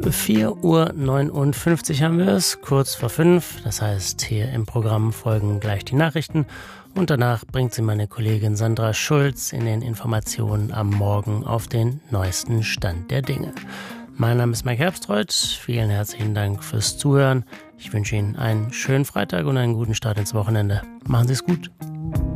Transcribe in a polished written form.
4:59 Uhr haben wir es, kurz vor 5. Das heißt, hier im Programm folgen gleich die Nachrichten und danach bringt sie meine Kollegin Sandra Schulz in den Informationen am Morgen auf den neuesten Stand der Dinge. Mein Name ist Mike Herbstreuth. Vielen herzlichen Dank fürs Zuhören. Ich wünsche Ihnen einen schönen Freitag und einen guten Start ins Wochenende. Machen Sie es gut.